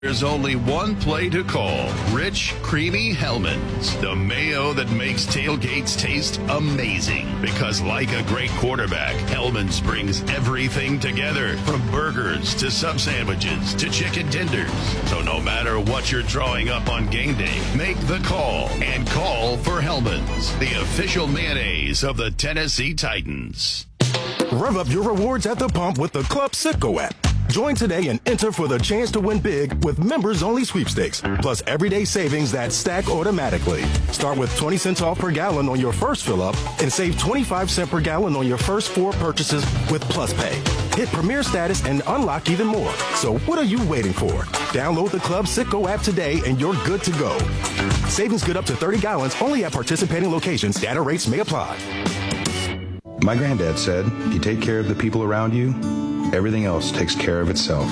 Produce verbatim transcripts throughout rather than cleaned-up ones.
There's only one play to call. Rich, creamy Hellman's. The mayo that makes tailgates taste amazing. Because like a great quarterback, Hellman's brings everything together. From burgers to sub sandwiches to chicken tenders. So no matter what you're drawing up on game day, make the call. And call for Hellman's, the official mayonnaise of the Tennessee Titans. Rev up your rewards at the pump with the Club Citgo app. Join today and enter for the chance to win big with members-only sweepstakes, plus everyday savings that stack automatically. Start with twenty cents off per gallon on your first fill-up and save twenty-five cents per gallon on your first four purchases with Plus Pay. Hit Premier status and unlock even more. So what are you waiting for? Download the Club Citgo app today and you're good to go. Savings good up to thirty gallons only at participating locations. Data rates may apply. My granddad said, if you take care of the people around you, everything else takes care of itself.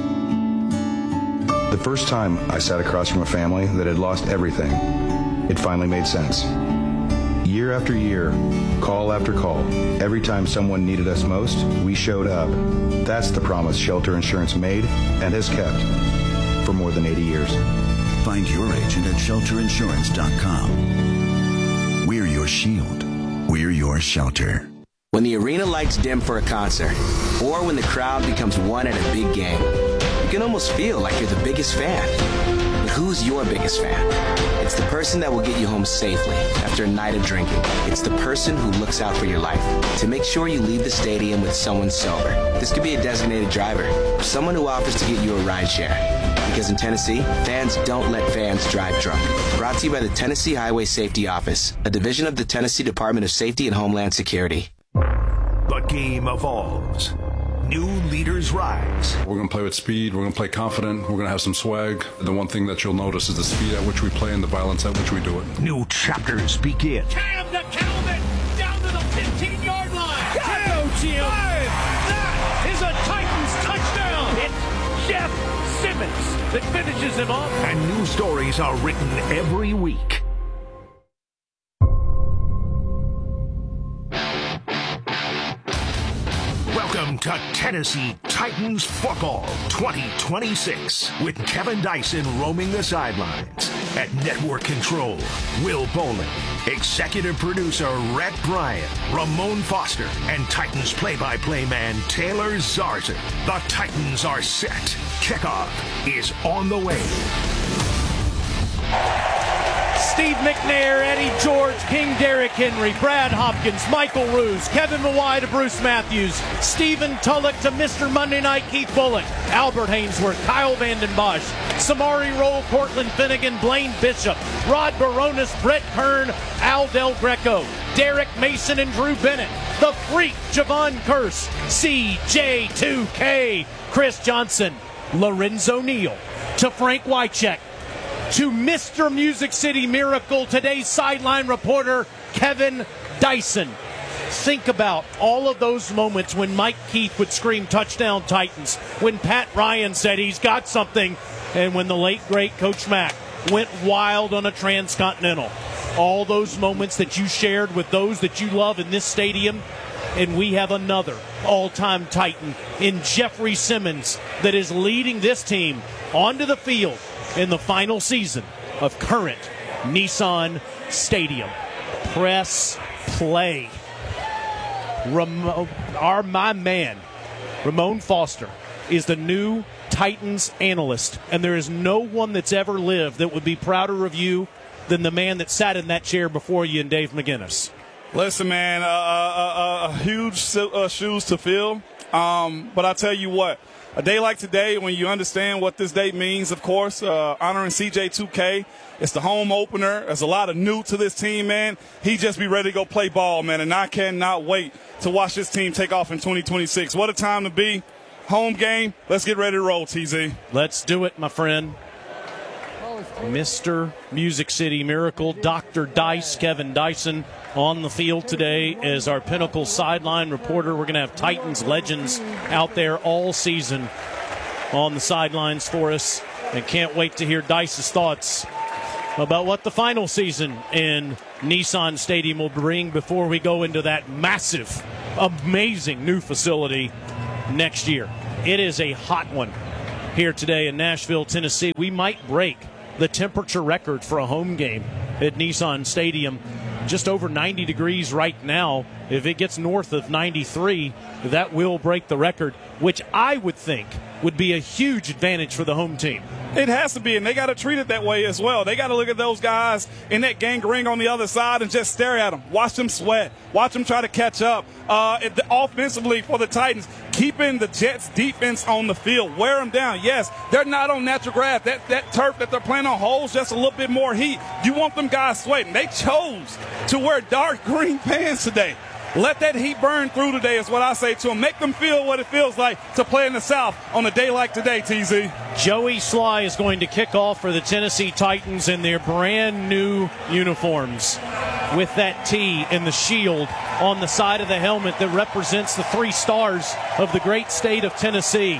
The first time I sat across from a family that had lost everything, it finally made sense. Year after year, call after call, every time someone needed us most, we showed up. That's the promise Shelter Insurance made and has kept for more than eighty years. Find your agent at shelter insurance dot com. We're your shield. We're your shelter. When the arena lights dim for a concert, or when the crowd becomes one at a big game, you can almost feel like you're the biggest fan. But who's your biggest fan? It's the person that will get you home safely after a night of drinking. It's the person who looks out for your life to make sure you leave the stadium with someone sober. This could be a designated driver, or someone who offers to get you a ride share. Because in Tennessee, fans don't let fans drive drunk. Brought to you by the Tennessee Highway Safety Office, a division of the Tennessee Department of Safety and Homeland Security. The game evolves. New leaders rise. We're going to play with speed. We're going to play confident. We're going to have some swag. The one thing that you'll notice is the speed at which we play and the violence at which we do it. New chapters begin. Cam to Calvin, down to the fifteen-yard line. Go, Jim! That is a Titans touchdown. It's Jeff Simmons that finishes him off. And new stories are written every week. Welcome to Tennessee Titans Football twenty twenty-six with Kevin Dyson roaming the sidelines. At Network Control, Will Bowling. Executive producer, Rhett Bryant, Ramon Foster, and Titans play-by-play man, Taylor Zarzour. The Titans are set. Kickoff is on the way. Steve McNair, Eddie George, King Derrick Henry, Brad Hopkins, Michael Ruse, Kevin Mawai to Bruce Matthews, Stephen Tulloch to Mister Monday Night Keith Bullock, Albert Hainsworth, Kyle Vanden Bosch, Samari Roll, Cortland Finnegan, Blaine Bishop, Rod Baronis, Brett Kern, Al Del Greco, Derek Mason and Drew Bennett, The Freak, Javon Curse, C J two K, Chris Johnson, Lorenzo Neal to Frank Wycheck, to Mister Music City Miracle, today's sideline reporter, Kevin Dyson. Think about all of those moments when Mike Keith would scream touchdown Titans, when Pat Ryan said he's got something, and when the late, great Coach Mack went wild on a transcontinental. All those moments that you shared with those that you love in this stadium, and we have another all-time Titan in Jeffrey Simmons that is leading this team onto the field in the final season of current Nissan Stadium. Press play. Ramon, our my man, Ramon Foster, is the new Titans analyst, and there is no one that's ever lived that would be prouder of you than the man that sat in that chair before you and Dave McGinnis. Listen, man, uh, uh, uh, huge uh, shoes to fill, um, but I tell you what, a day like today, when you understand what this day means, of course, uh, honoring C J two K, it's the home opener. There's a lot of new to this team, man. He just be ready to go play ball, man, and I cannot wait to watch this team take off in twenty twenty-six. What a time to be. Home game. Let's get ready to roll, T Z. Let's do it, my friend. Mister Music City Miracle, Doctor Dice, Kevin Dyson, on the field today as our Pinnacle sideline reporter. We're going to have Titans legends out there all season on the sidelines for us, and can't wait to hear Dice's thoughts about what the final season in Nissan Stadium will bring before we go into that massive, amazing new facility next year. It is a hot one here today in Nashville, Tennessee. We might break the temperature record for a home game at Nissan Stadium. Just over ninety degrees right now. If it gets north of ninety-three, that will break the record, which I would think would be a huge advantage for the home team. It has to be, and they got to treat it that way as well. They got to look at those guys in that gang ring on the other side and just stare at them. Watch them sweat. Watch them try to catch up. Uh, it, offensively for the Titans, keeping the Jets' defense on the field. Wear them down. Yes, they're not on natural grass. That, that turf that they're playing on holds just a little bit more heat. You want them guys sweating. They chose to wear dark green pants today. Let that heat burn through today is what I say to them. Make them feel what it feels like to play in the South on a day like today, T Z. Joey Slye is going to kick off for the Tennessee Titans in their brand new uniforms with that T and the shield on the side of the helmet that represents the three stars of the great state of Tennessee.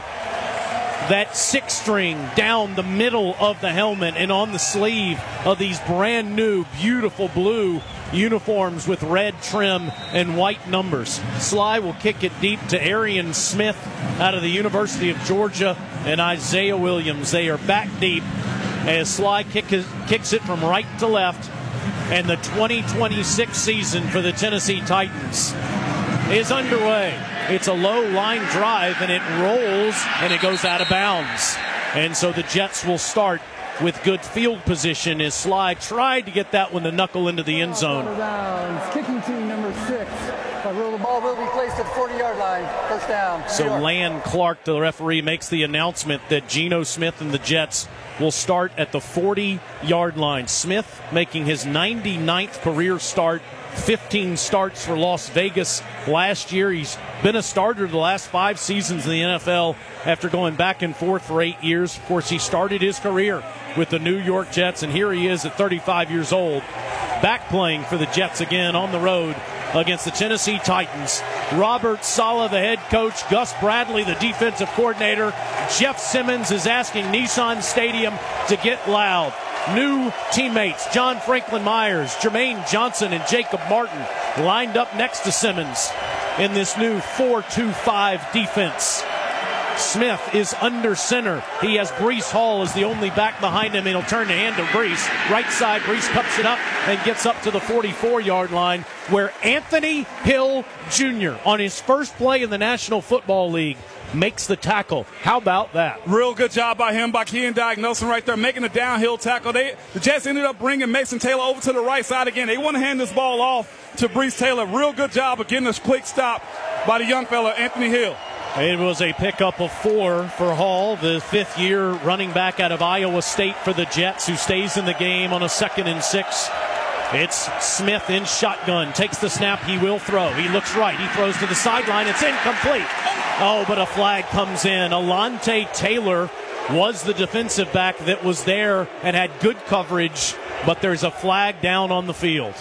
That six string down the middle of the helmet and on the sleeve of these brand new, beautiful blue uniforms with red trim and white numbers. Slye will kick it deep to Arian Smith out of the University of Georgia and Isaiah Williams. They are back deep as Slye kick his, kicks it from right to left. And the twenty twenty-six season for the Tennessee Titans is underway. It's a low line drive, and it rolls, and it goes out of bounds. And so the Jets will start with good field position as Slye tried to get that one to knuckle into the end zone. Kicking team number six. The ball will be placed at the forty-yard line. First down. So Lan Clark, the referee, makes the announcement that Geno Smith and the Jets will start at the forty-yard line. Smith making his ninety-ninth career start, fifteen starts for Las Vegas last year. He's been a starter the last five seasons in the N F L after going back and forth for eight years. Of course, he started his career with the New York Jets, and here he is at thirty-five years old, back playing for the Jets again on the road against the Tennessee Titans. Robert Saleh, the head coach, Gus Bradley, the defensive coordinator. Jeff Simmons is asking Nissan Stadium to get loud. New teammates, John Franklin Myers, Jermaine Johnson, and Jacob Martin lined up next to Simmons in this new four two five defense. Smith is under center. He has Breece Hall as the only back behind him, and he'll turn the hand to Breece. Right side, Breece cups it up and gets up to the forty-four-yard line, where Anthony Hill Junior, on his first play in the National Football League, makes the tackle. How about that? Real good job by him, by Kean Diagnosin right there, making a downhill tackle. They, the Jets ended up bringing Mason Taylor over to the right side again. They want to hand this ball off to Breece Taylor. Real good job of getting a quick stop by the young fella, Anthony Hill. It was a pickup of four for Hall, the fifth-year running back out of Iowa State for the Jets, who stays in the game on a second and six. It's Smith in shotgun, takes the snap, he will throw. He looks right, he throws to the sideline, it's incomplete. Oh, but a flag comes in. Alontae Taylor was the defensive back that was there and had good coverage, but there's a flag down on the field.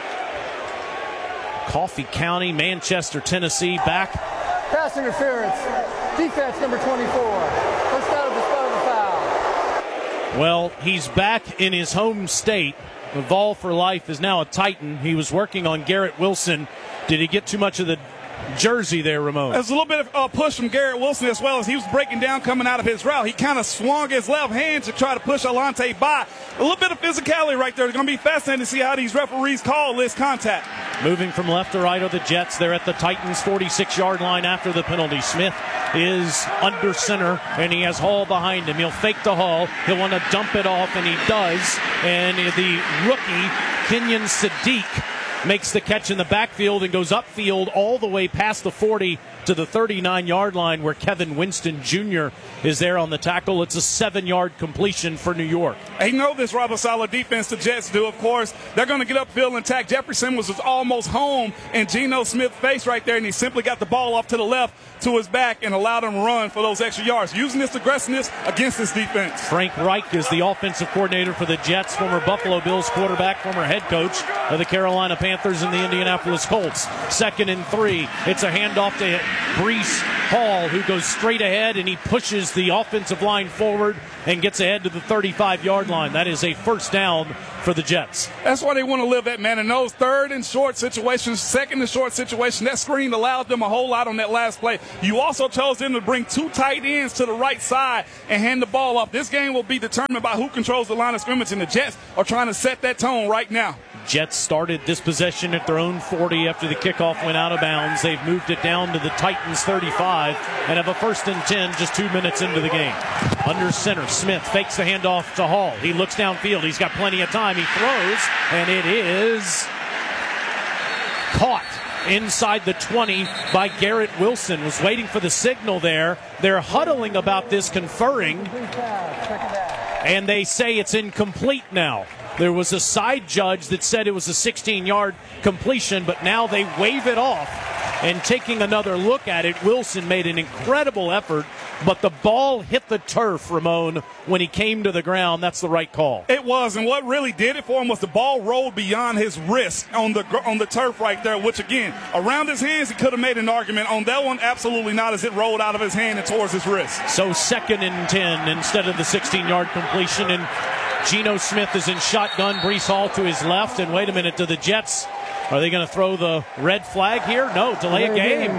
Coffee County, Manchester, Tennessee, back. Pass interference. Defense number twenty-four. First out of the spot of the foul. Well, he's back in his home state. Vol for Life is now a Titan. He was working on Garrett Wilson. Did he get too much of the jersey there, Ramon? There's a little bit of uh, push from Garrett Wilson as well as he was breaking down coming out of his route. He kind of swung his left hand to try to push Alontae by. A little bit of physicality right there. It's going to be fascinating to see how these referees call this contact. Moving from left to right are the Jets. They're at the Titans' forty-six-yard line after the penalty. Smith is under center, and he has Hall behind him. He'll fake the Hall. He'll want to dump it off, and he does. And the rookie, Kenyon Sadiq, makes the catch in the backfield and goes upfield all the way past the forty to the thirty-nine-yard line, where Kevin Winston Junior is there on the tackle. It's a seven-yard completion for New York. They know this Robert Saleh defense, the Jets do, of course. They're going to get upfield and attack. Jeffrey Simmons was almost home in Geno Smith's face right there, and he simply got the ball off to the left to his back and allowed him to run for those extra yards, using this aggressiveness against this defense. Frank Reich is the offensive coordinator for the Jets, former Buffalo Bills quarterback, former head coach of the Carolina Panthers and the Indianapolis Colts. Second and three. It's a handoff to Breece Hall, who goes straight ahead, and he pushes the offensive line forward and gets ahead to the thirty-five-yard line. That is a first down for the Jets. That's why they want to live that, man. In those third and short situations, second and short situation, that screen allowed them a whole lot on that last play. You also chose them to bring two tight ends to the right side and hand the ball off. This game will be determined by who controls the line of scrimmage, and the Jets are trying to set that tone right now. Jets started this possession at their own forty after the kickoff went out of bounds. They've moved it down to the Titans' thirty-five and have a first and ten just two minutes into the game. Under center, Smith fakes the handoff to Hall. He looks downfield. He's got plenty of time. He throws, and it is caught inside the twenty by Garrett Wilson. Was waiting for the signal there. They're huddling about this, conferring, and they say it's incomplete now. There was a side judge that said it was a sixteen-yard completion, but now they wave it off. And taking another look at it, Wilson made an incredible effort, but the ball hit the turf, Ramon, when he came to the ground. That's the right call. It was, and what really did it for him was the ball rolled beyond his wrist on the on the turf right there, which, again, around his hands, he could have made an argument. On that one, absolutely not, as it rolled out of his hand and towards his wrist. So second and ten instead of the sixteen-yard completion, and Geno Smith is in shotgun. Breece Hall to his left, and wait a minute, to the Jets. Are they going to throw the red flag here? No, delay a game.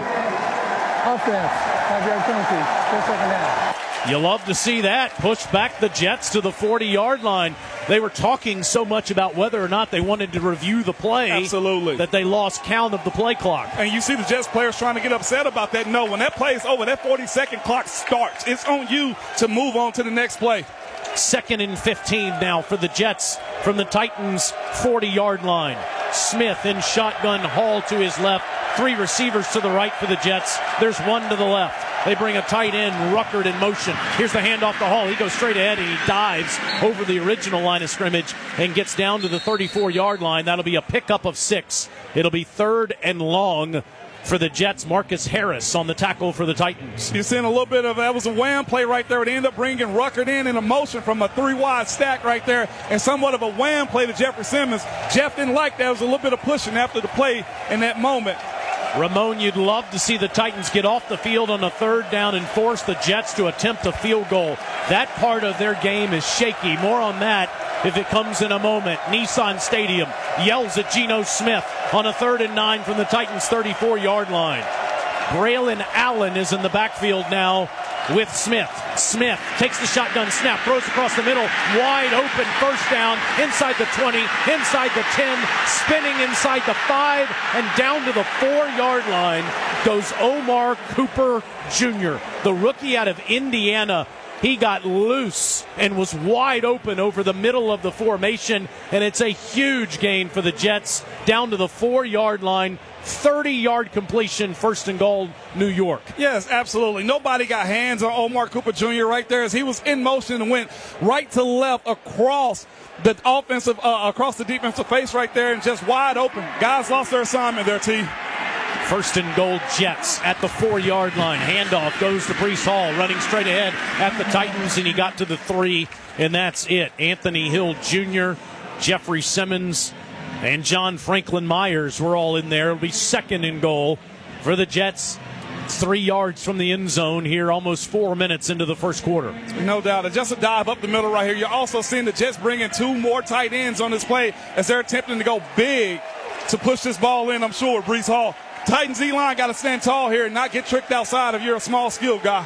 Offense, five-yard penalty, four second down. You love to see that. Push back the Jets to the forty-yard line. They were talking so much about whether or not they wanted to review the play. Absolutely. That they lost count of the play clock. And you see the Jets players trying to get upset about that. No, when that play is over, that forty-second clock starts. It's on you to move on to the next play. Second and fifteen now for the Jets from the Titans' forty-yard line. Smith in shotgun, Hall to his left. Three receivers to the right for the Jets. There's one to the left. They bring a tight end, Ruckert, in motion. Here's the handoff to Hall. He goes straight ahead, and he dives over the original line of scrimmage and gets down to the thirty-four-yard line. That'll be a pickup of six. It'll be third and long for the Jets. Marcus Harris on the tackle for the Titans. You're seeing a little bit of, that was a wham play right there. It ended up bringing Ruckert in in a motion from a three-wide stack right there, and somewhat of a wham play to Jeffrey Simmons. Jeff didn't like that. It was a little bit of pushing after the play in that moment. Ramon, you'd love to see the Titans get off the field on a third down and force the Jets to attempt a field goal. That part of their game is shaky. More on that if it comes in a moment. Nissan Stadium yells at Geno Smith on a third and nine from the Titans' thirty-four-yard line. Braylon Allen is in the backfield now with Smith. Smith takes the shotgun snap, throws across the middle, wide open, first down, inside the twenty, inside the ten, spinning inside the five, and down to the four-yard line goes Omar Cooper Junior, the rookie out of Indiana. He got loose and was wide open over the middle of the formation, and it's a huge gain for the Jets down to the four-yard line. thirty-yard completion, first and goal, New York. Yes, absolutely. Nobody got hands on Omar Cooper Junior right there as he was in motion and went right to left across the offensive, uh, across the defensive face right there, and just wide open. Guys lost their assignment there, T. First and goal, Jets at the four-yard line. Handoff goes to Breece Hall, running straight ahead at the Titans, and he got to the three, and that's it. Anthony Hill Junior, Jeffrey Simmons, and John Franklin Myers were all in there. It'll be second and goal for the Jets. Three yards from the end zone here, almost four minutes into the first quarter. No doubt. It's just a dive up the middle right here. You're also seeing the Jets bring in two more tight ends on this play as they're attempting to go big to push this ball in, I'm sure, Breece Hall. Titans D-line got to stand tall here and not get tricked outside if you're a small skill guy.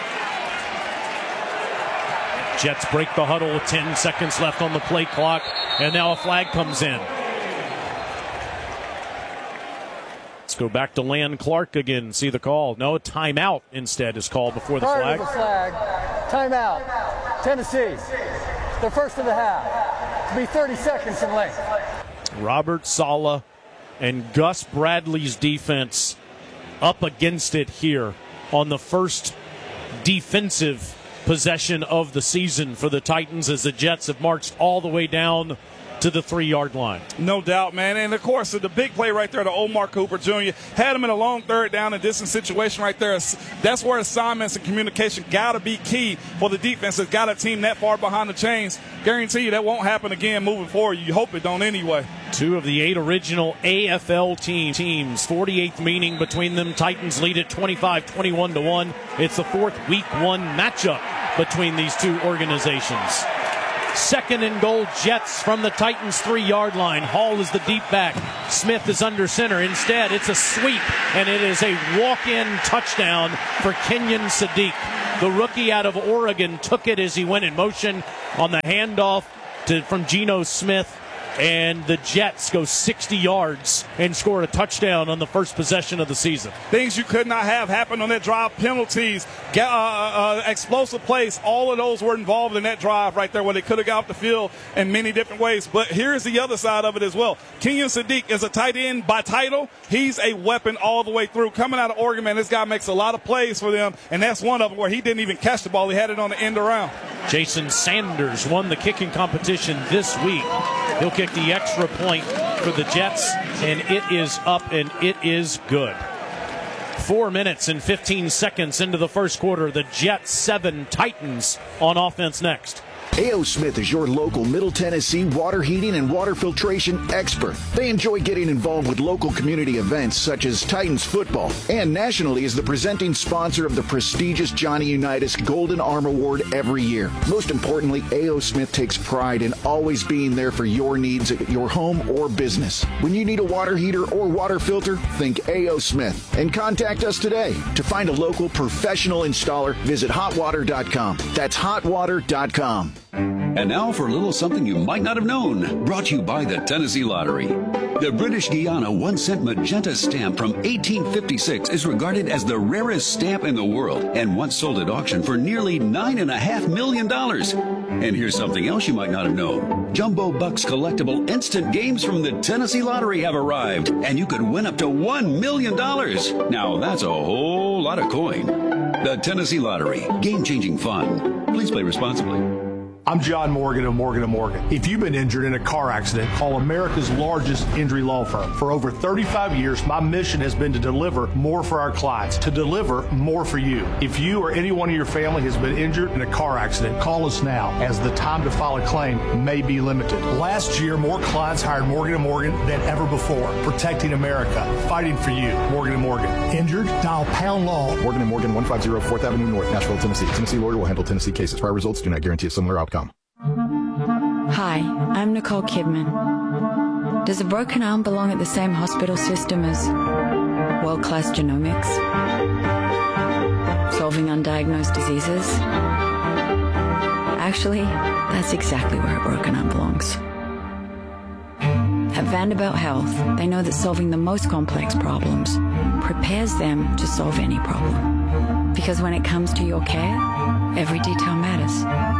Jets break the huddle with ten seconds left on the play clock, and now a flag comes in. Let's go back to Lan Clark again, see the call. No, timeout instead is called before the Prior flag. to the flag, timeout, Tennessee, the first of the half. It'll be thirty seconds in length. Robert Saleh and Gus Bradley's defense up against it here on the first defensive possession of the season for the Titans as the Jets have marched all the way down to the three-yard line. No doubt, man. And, of course, the big play right there to Omar Cooper Junior had him in a long third down and distance situation right there. That's where assignments and communication got to be key for the defense that's got a team that far behind the chains. Guarantee you that won't happen again moving forward. You hope it don't anyway. Two of the eight original A F L team teams, forty-eighth meeting between them. Titans lead at twenty-five twenty-one to one. It's the fourth week one matchup between these two organizations. Second and goal, Jets from the Titans three-yard line. Hall is the deep back. Smith is under center. Instead, it's a sweep, and it is a walk-in touchdown for Kenyon Sadiq. The rookie out of Oregon took it as he went in motion on the handoff to, from Geno Smith. And the Jets go sixty yards and score a touchdown on the first possession of the season. Things you could not have happen on that drive. Penalties, uh, uh, explosive plays, all of those were involved in that drive right there where they could have got off the field in many different ways. But here's the other side of it as well. Kenyon Sadiq is a tight end by title. He's a weapon all the way through. Coming out of Oregon, man, this guy makes a lot of plays for them, and that's one of them where he didn't even catch the ball. He had it on the end around. Jason Sanders won the kicking competition this week. He'll kick the extra point for the Jets, and it is up, and it is good. Four minutes and fifteen seconds into the first quarter. The Jets seven, Titans on offense next. A O. Smith is your local Middle Tennessee water heating and water filtration expert. They enjoy getting involved with local community events such as Titans football, and nationally is the presenting sponsor of the prestigious Johnny Unitas Golden Arm Award every year. Most importantly, A O. Smith takes pride in always being there for your needs at your home or business. When you need a water heater or water filter, think A O. Smith and contact us today. To find a local professional installer, visit hot water dot com. That's hot water dot com. And now for a little something you might not have known, brought to you by the Tennessee Lottery. The British Guiana one-cent magenta stamp from eighteen fifty-six is regarded as the rarest stamp in the world and once sold at auction for nearly nine point five million dollars. And here's something else you might not have known. Jumbo Bucks collectible instant games from the Tennessee Lottery have arrived, and you could win up to one million dollars. Now that's a whole lot of coin. The Tennessee Lottery, game-changing fun. Please play responsibly. I'm John Morgan of Morgan and Morgan. If you've been injured in a car accident, call America's largest injury law firm. For over thirty-five years, my mission has been to deliver more for our clients, to deliver more for you. If you or anyone in your family has been injured in a car accident, call us now, as the time to file a claim may be limited. Last year, more clients hired Morgan and Morgan than ever before, protecting America, fighting for you. Morgan and Morgan. Injured? Dial pound law. Morgan and Morgan, one fifty fourth Avenue North, Nashville, Tennessee. Tennessee lawyer will handle Tennessee cases. Prior results do not guarantee a similar outcome. Hi, I'm Nicole Kidman. Does a broken arm belong at the same hospital system as world-class genomics? Solving undiagnosed diseases? Actually, that's exactly where a broken arm belongs. At Vanderbilt Health, they know that solving the most complex problems prepares them to solve any problem. Because when it comes to your care, every detail matters.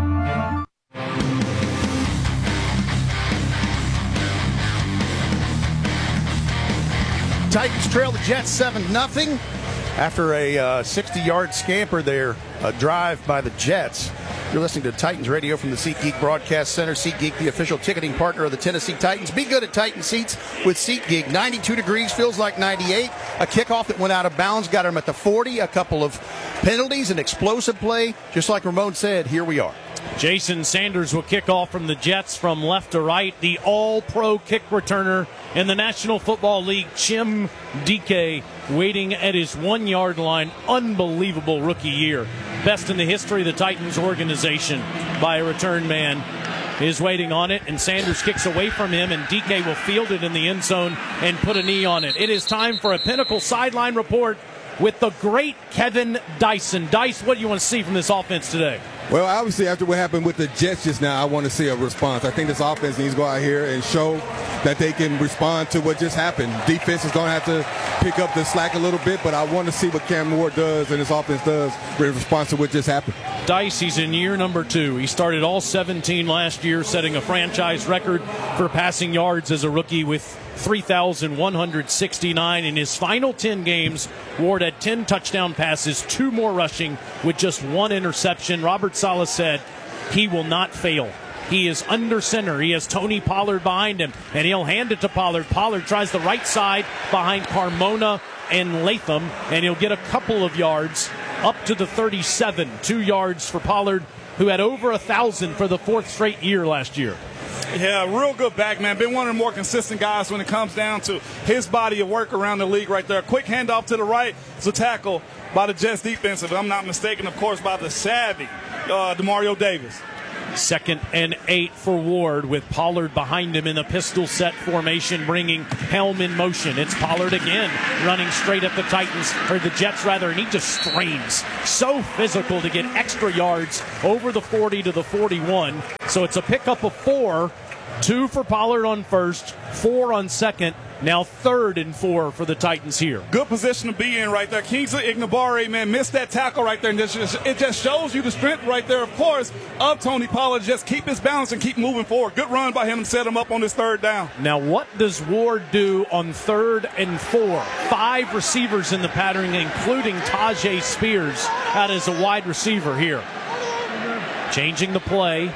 Titans trail the Jets seven nothing after a uh, sixty-yard scamper there, a drive by the Jets. You're listening to Titans Radio from the SeatGeek Broadcast Center. SeatGeek, the official ticketing partner of the Tennessee Titans. Be good at Titan seats with SeatGeek. ninety-two degrees, feels like ninety-eight. A kickoff that went out of bounds, got him at the forty. A couple of penalties, an explosive play. Just like Ramon said, here we are. Jason Sanders will kick off from the Jets from left to right. The all-pro kick returner in the National Football League, Chim Dike, waiting at his one-yard line. Unbelievable rookie year. Best in the history of the Titans organization by a return man is waiting on it, and Sanders kicks away from him, and D K will field it in the end zone and put a knee on it. It is time for a Pinnacle Sideline Report with the great Kevin Dyson. Dice, what do you want to see from this offense today? Well, obviously, after what happened with the Jets just now, I want to see a response. I think this offense needs to go out here and show that they can respond to what just happened. Defense is going to have to pick up the slack a little bit, but I want to see what Cam Ward does and this offense does in response to what just happened. Dice, he's in year number two. He started all seventeen last year, setting a franchise record for passing yards as a rookie with three thousand one hundred sixty-nine. In his final ten games, Ward had ten touchdown passes, two more rushing with just one interception. Robert Saleh said he will not fail. He is under center. He has Tony Pollard behind him, and he'll hand it to Pollard. Pollard tries the right side behind Carmona and Latham, and he'll get a couple of yards up to the thirty-seven. Two yards for Pollard, who had over a thousand for the fourth straight year last year. Yeah, real good back, man. Been one of the more consistent guys when it comes down to his body of work around the league right there. Quick handoff to the right. It's a tackle by the Jets defense, if I'm not mistaken, of course, by the savvy uh, Demario Davis. Second and eight for Ward with Pollard behind him in the pistol set formation, bringing Helm in motion. It's Pollard again running straight at the Titans, or the Jets rather, and he just strains. So physical to get extra yards over the forty to the forty-one. So it's a pickup of four. Two for Pollard on first, four on second. Now third and four for the Titans here. Good position to be in right there. Kingsley Enagbare, man, missed that tackle right there. And it just shows you the strength right there, of course, of Tony Pollard. Just keep his balance and keep moving forward. Good run by him to set him up on this third down. Now what does Ward do on third and four? Five receivers in the pattern, including Tajay Spears out as a wide receiver here. Changing the play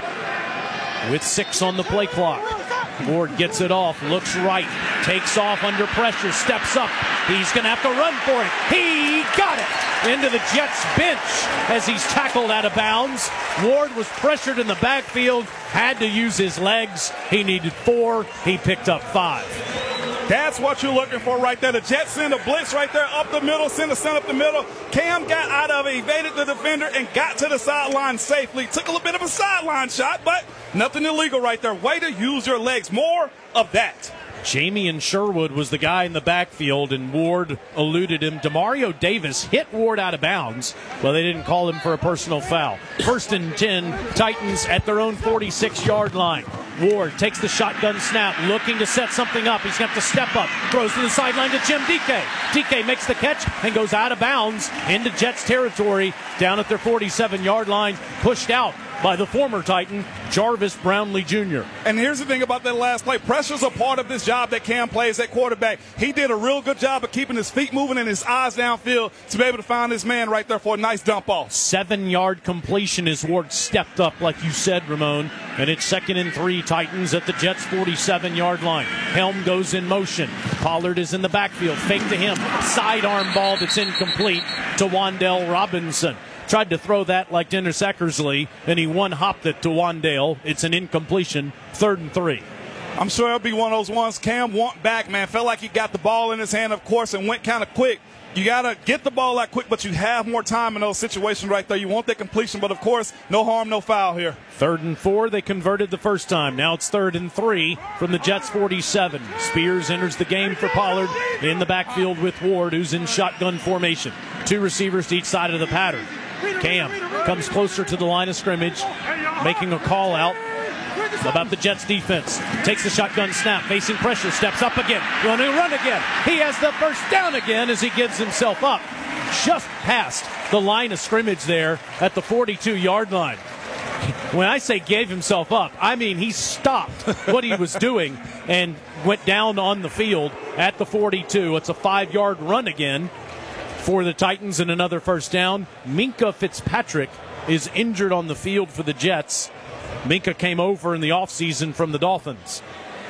with six on the play clock. Ward gets it off, looks right, takes off under pressure, steps up. He's going to have to run for it. He got it into the Jets bench as he's tackled out of bounds. Ward was pressured in the backfield, had to use his legs. He needed four. He picked up five. That's what you're looking for right there. The Jets send a blitz right there up the middle, send a send up the middle. Cam got out of it, evaded the defender, and got to the sideline safely. Took a little bit of a sideline shot, but nothing illegal right there. Way to use your legs. More of that. Jamie Sherwood was the guy in the backfield, and Ward eluded him. Demario Davis hit Ward out of bounds, but they didn't call him for a personal foul. First and ten, Titans at their own forty-six-yard line. Ward takes the shotgun snap, looking to set something up. He's got to step up, throws to the sideline to Jim D K. D K makes the catch and goes out of bounds into Jets territory down at their forty-seven-yard line, pushed out by the former Titan, Jarvis Brownlee Junior And here's the thing about that last play. Pressure's a part of this job that Cam plays at quarterback. He did a real good job of keeping his feet moving and his eyes downfield to be able to find his man right there for a nice dump off. Seven-yard completion as Ward stepped up, like you said, Ramon. And it's second and three, Titans at the Jets' forty-seven-yard line. Helm goes in motion. Pollard is in the backfield. Fake to him. Sidearm ball that's incomplete to Wan'Dale Robinson. Tried to throw that like Dennis Eckersley, and he one-hopped it to Wan'Dale. It's an incompletion, third and three. I'm sure it'll be one of those ones Cam want back, man. Felt like he got the ball in his hand, of course, and went kind of quick. You got to get the ball that quick, but you have more time in those situations right there. You want that completion, but, of course, no harm, no foul here. Third and four, they converted the first time. Now it's third and three from the Jets' forty-seven. Spears enters the game for Pollard in the backfield with Ward, who's in shotgun formation. Two receivers to each side of the pattern. Cam comes closer to the line of scrimmage, making a call out about the Jets defense. Takes the shotgun snap, facing pressure, steps up again, running run again. He has the first down again as he gives himself up just past the line of scrimmage there at the forty-two-yard line. When I say gave himself up, I mean he stopped what he was doing and went down on the field at the forty-two. It's a five-yard run again for the Titans and another first down. Minkah Fitzpatrick is injured on the field for the Jets. Minkah came over in the offseason from the Dolphins.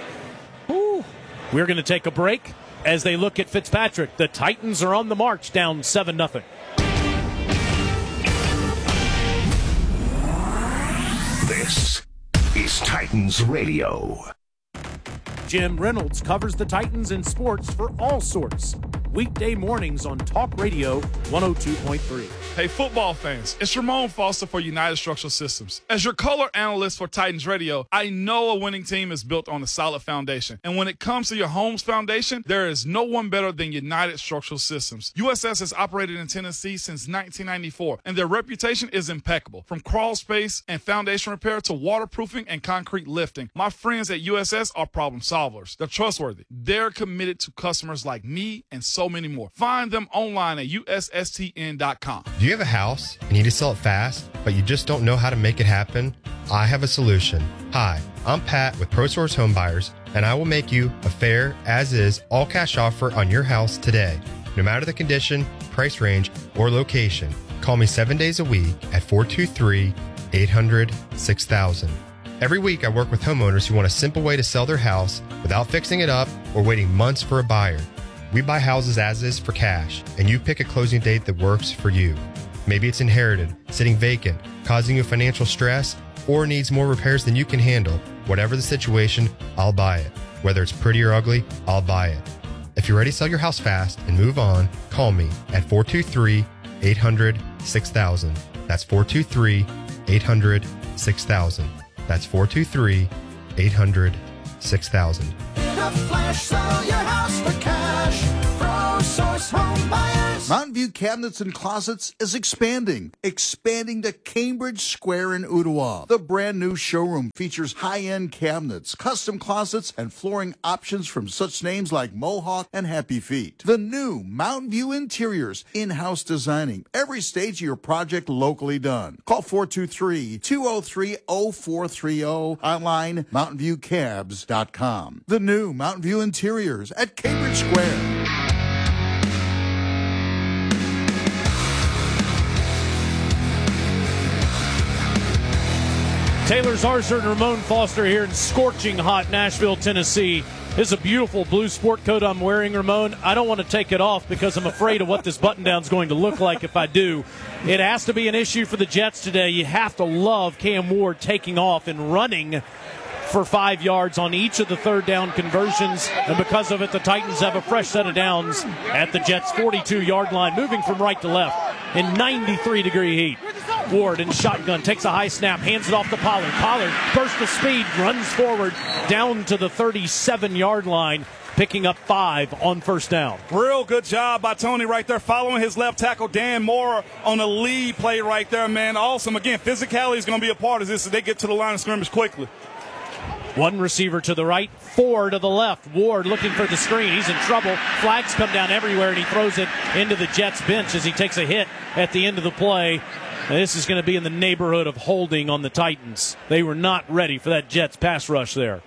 Ooh. We're going to take a break as they look at Fitzpatrick. The Titans are on the march, down seven nothing. This is Titans Radio. Jim Reynolds covers the Titans in sports for All Sorts. Weekday mornings on Talk Radio one oh two point three. Hey, football fans, it's Ramon Foster for United Structural Systems. As your color analyst for Titans Radio, I know a winning team is built on a solid foundation. And when it comes to your home's foundation, there is no one better than United Structural Systems. U S S has operated in Tennessee since nineteen ninety-four, and their reputation is impeccable. From crawl space and foundation repair to waterproofing and concrete lifting, my friends at U S S are problem solvers. They're trustworthy. They're committed to customers like me and so many more. Find them online at U S S T N dot com. Do you have a house and you need to sell it fast, but you just don't know how to make it happen? I have a solution. Hi, I'm Pat with ProSource Home Buyers, and I will make you a fair, as-is, all-cash offer on your house today. No matter the condition, price range, or location, call me seven days a week at four two three, eight hundred, six thousand. Every week I work with homeowners who want a simple way to sell their house without fixing it up or waiting months for a buyer. We buy houses as is for cash, and you pick a closing date that works for you. Maybe it's inherited, sitting vacant, causing you financial stress, or needs more repairs than you can handle. Whatever the situation, I'll buy it. Whether it's pretty or ugly, I'll buy it. If you're ready to sell your house fast and move on, call me at four two three, eight hundred, six thousand. That's four two three, eight hundred, six thousand. That's four two three, eight hundred, six thousand. In a flash, sell your house for cash. ProSource Home Buyers. Mountain View Cabinets and Closets is expanding. Expanding to Cambridge Square in Ottawa. The brand new showroom features high-end cabinets, custom closets, and flooring options from such names like Mohawk and Happy Feet. The new Mountain View Interiors, in-house designing. Every stage of your project locally done. Call four two three, two oh three, oh four three oh. Online, mountain view cabs dot com. The new Mountain View Interiors at Cambridge Square. Taylor Zarzour and Ramon Foster here in scorching hot Nashville, Tennessee. This is a beautiful blue sport coat I'm wearing, Ramon. I don't want to take it off because I'm afraid of what this button-down is going to look like if I do. It has to be an issue for the Jets today. You have to love Cam Ward taking off and running for five yards on each of the third down conversions, and because of it, the Titans have a fresh set of downs at the Jets' forty-two-yard line, moving from right to left in ninety-three degree heat. Ward in shotgun takes a high snap, hands it off to Pollard. Pollard bursts the speed, runs forward down to the thirty-seven-yard line, picking up five on first down. Real good job by Tony right there, following his left tackle, Dan Moore, on a lead play right there, man. Awesome. Again, physicality is going to be a part of this as they get to the line of scrimmage quickly. One receiver to the right, four to the left. Ward looking for the screen. He's in trouble. Flags come down everywhere, and he throws it into the Jets bench as he takes a hit at the end of the play. And this is going to be in the neighborhood of holding on the Titans. They were not ready for that Jets pass rush there.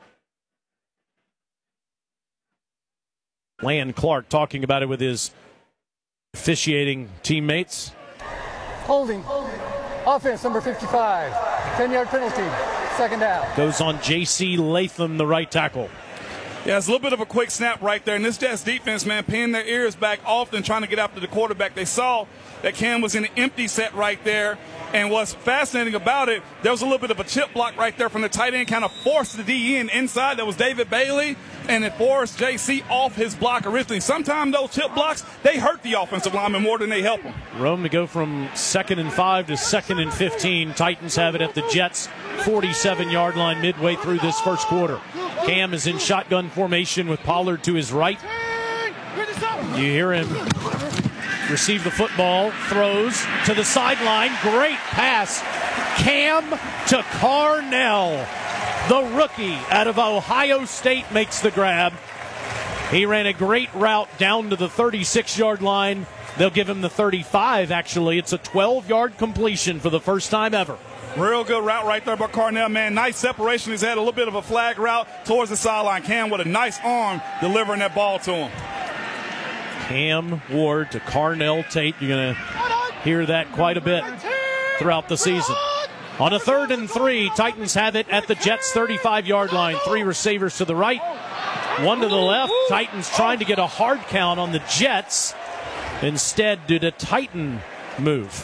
Lan Clark talking about it with his officiating teammates. Holding. Offense, number fifty-five. ten-yard penalty. Second down. Goes on J C Latham, the right tackle. Yeah, it's a little bit of a quick snap right there. And this Jets defense, man, pinning their ears back often, trying to get after the quarterback. They saw that Cam was in an empty set right there. And what's fascinating about it, there was a little bit of a chip block right there from the tight end, kind of forced the D in inside. That was David Bailey, and it forced J C off his block originally. Sometimes those chip blocks, they hurt the offensive lineman more than they help them. Rome to go from second and five to second and fifteen. Titans have it at the Jets' forty-seven-yard line midway through this first quarter. Cam is in shotgun formation with Pollard to his right. You hear him receive the football, throws to the sideline. Great pass. Cam to Carnell. The rookie out of Ohio State makes the grab. He ran a great route down to the thirty-six-yard line. They'll give him the thirty-five, actually. It's a twelve-yard completion for the first time ever. Real good route right there by Carnell, man. Nice separation. He's had a little bit of a flag route towards the sideline. Cam with a nice arm delivering that ball to him. Cam Ward to Carnell Tate. You're going to hear that quite a bit throughout the season. On a third and three, Titans have it at the Jets' thirty-five-yard line. Three receivers to the right, one to the left. Titans trying to get a hard count on the Jets. Instead, did a Titan move.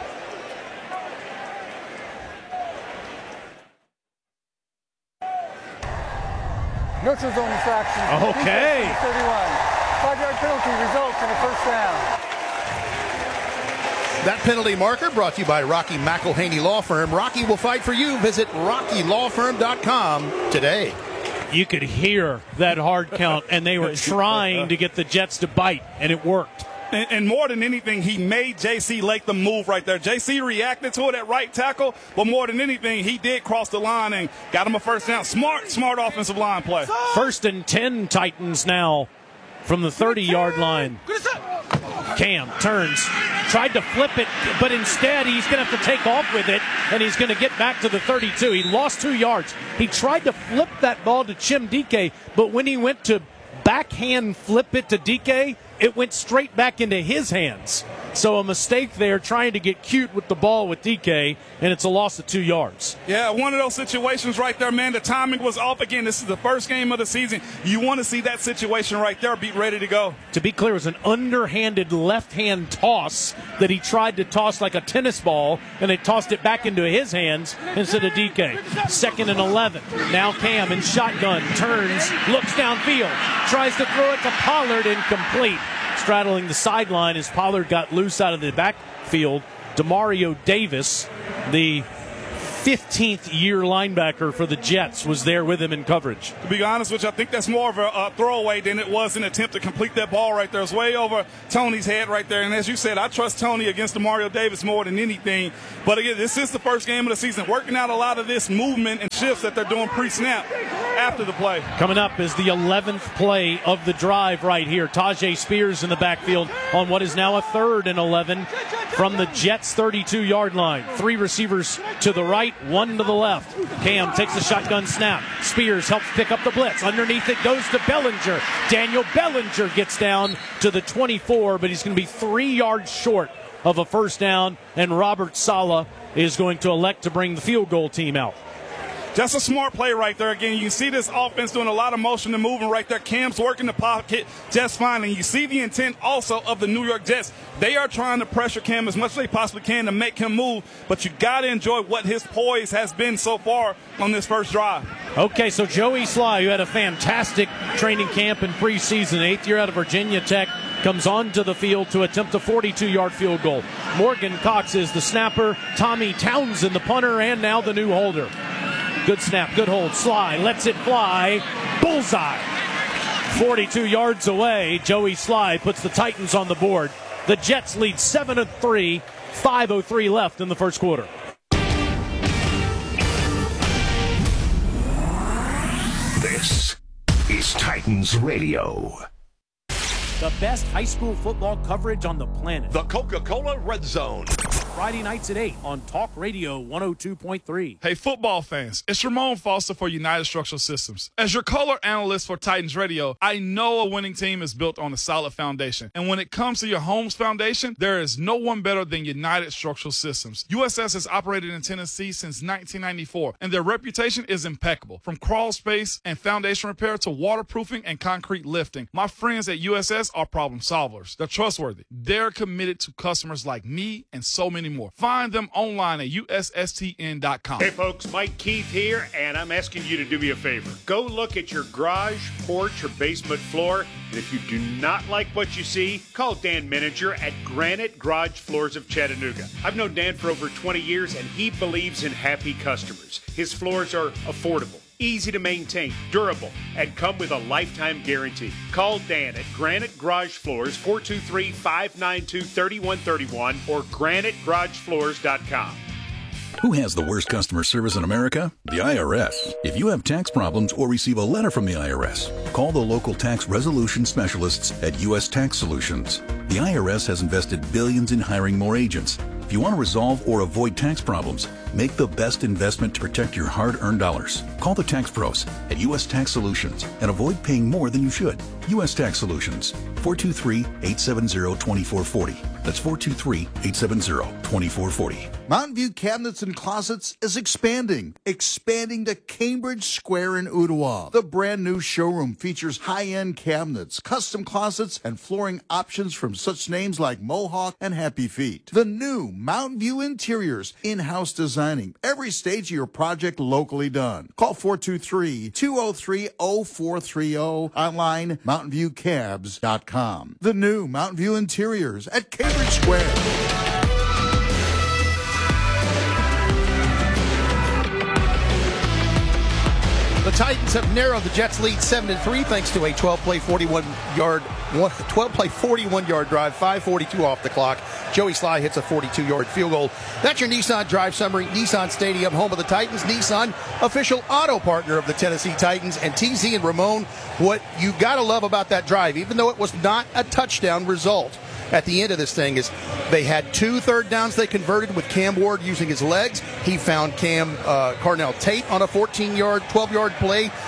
Neutral zone infraction. Okay. thirty-one. Five-yard penalty results in a first down. That penalty marker brought to you by Rocky McElhaney Law Firm. Rocky will fight for you. Visit rocky law firm dot com today. You could hear that hard count, and they were trying to get the Jets to bite, and it worked. And, and more than anything, he made J C Latham move right there. J C reacted to it at right tackle, but more than anything, he did cross the line and got him a first down. Smart, smart offensive line play. First and ten Titans now from the thirty-yard line. Cam turns, tried to flip it, but instead he's going to have to take off with it, and he's going to get back to the thirty-two. He lost two yards. He tried to flip that ball to Chim Dike, but when he went to backhand flip it to Dike, it went straight back into his hands. So a mistake there trying to get cute with the ball with D K, and it's a loss of two yards. Yeah, one of those situations right there, man. The timing was off again. This is the first game of the season. You want to see that situation right there be ready to go. To be clear, it was an underhanded left-hand toss that he tried to toss like a tennis ball, and they tossed it back into his hands instead of D K. Second and eleven. Now Cam in shotgun, turns, looks downfield, tries to throw it to Pollard, incomplete. Straddling the sideline as Pollard got loose out of the backfield. Demario Davis, the fifteenth year linebacker for the Jets, was there with him in coverage. To be honest with you, I think that's more of a uh, throwaway than it was an attempt to complete that ball right there. It's way over Tony's head right there. And as you said, I trust Tony against Demario Davis more than anything. But again, this is the first game of the season, working out a lot of this movement and shifts that they're doing pre-snap after the play. Coming up is the eleventh play of the drive right here. Tajay Spears in the backfield on what is now a third and eleven from the Jets' thirty-two-yard line. Three receivers to the right, one to the left. Cam takes the shotgun snap. Spears helps pick up the blitz. Underneath it goes to Bellinger. Daniel Bellinger gets down to the twenty-four, but he's going to be three yards short of a first down, and Robert Saleh is going to elect to bring the field goal team out. Just a smart play right there. Again, you can see this offense doing a lot of motion and moving right there. Cam's working the pocket just fine. And you see the intent also of the New York Jets. They are trying to pressure Cam as much as they possibly can to make him move. But you got to enjoy what his poise has been so far on this first drive. Okay, so Joey Sly, who had a fantastic training camp in preseason, eighth year out of Virginia Tech, comes onto the field to attempt a forty-two-yard field goal. Morgan Cox is the snapper. Tommy Townsend, the punter, and now the new holder. Good snap, good hold. Sly lets it fly. Bullseye. forty-two yards away. Joey Sly puts the Titans on the board. The Jets lead seven to three. five oh three left in the first quarter. This is Titans Radio. The best high school football coverage on the planet. The Coca-Cola Red Zone. Friday nights at eight on Talk Radio one oh two point three. Hey, football fans, it's Ramon Foster for United Structural Systems. As your color analyst for Titans Radio, I know a winning team is built on a solid foundation. And when it comes to your home's foundation, there is no one better than United Structural Systems. U S S has operated in Tennessee since nineteen ninety-four, and their reputation is impeccable. From crawl space and foundation repair to waterproofing and concrete lifting, my friends at U S S are problem solvers. They're trustworthy. They're committed to customers like me and so many more. Find them online at U S S T N dot com. Hey folks, Mike Keith here, and I'm asking you to do me a favor. Go look at your garage, porch, or basement floor, and if you do not like what you see, call Dan Mininger at Granite Garage Floors of Chattanooga. I've known Dan for over twenty years, and he believes in happy customers. His floors are affordable, easy to maintain, durable, and come with a lifetime guarantee. Call Dan at Granite Garage Floors, four two three, five nine two, three one three one or granite garage floors dot com. Who has the worst customer service in America? The I R S. If you have tax problems or receive a letter from the I R S, call the local tax resolution specialists at U S Tax Solutions. The I R S has invested billions in hiring more agents. If you want to resolve or avoid tax problems, make the best investment to protect your hard-earned dollars. Call the tax pros at U S Tax Solutions and avoid paying more than you should. U S Tax Solutions, four two three, eight seven zero, two four four zero. That's four two three, eight seven zero, two four four zero. Mountain View Cabinets and Closets is expanding, expanding to Cambridge Square in Ottawa. The brand new showroom features high-end cabinets, custom closets, and flooring options from such names like Mohawk and Happy Feet. The new Mountain View Interiors, in-house designing, every stage of your project locally done. Call four two three, two oh three, oh four three oh, online mountain view cabs dot com. The new Mountain View Interiors at Cambridge Square. The Titans have narrowed the Jets' lead seven to three thanks to a twelve-play, forty-one-yard, twelve-play, forty-one-yard drive, five forty-two off the clock. Joey Sly hits a forty-two-yard field goal. That's your Nissan Drive summary. Nissan Stadium, home of the Titans. Nissan, official auto partner of the Tennessee Titans. And T Z and Ramon, what you got to love about that drive, even though it was not a touchdown result, at the end of this thing is they had two third downs they converted with Cam Ward using his legs. He found Cam uh, Carnell Tate on a fourteen-yard, twelve-yard play